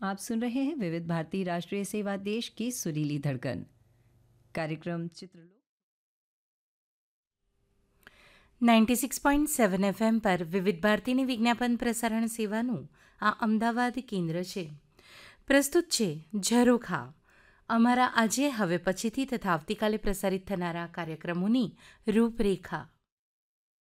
आप सुन रहे हैं विविध भारती राष्ट्रीय सेवा देश की सुरीली धड़कन। कार्यक्रम चित्रलोक 96.7 FM પર વિવિધ ભારતીની વિજ્ઞાપન પ્રસારણ સેવાનું આ અમદાવાદ કેન્દ્ર છે. પ્રસ્તુત છે ઝરોખા, અમારા આજે, હવે, પછીથી તથા આવતીકાલે પ્રસારિત થનારા કાર્યક્રમોની રૂપરેખા.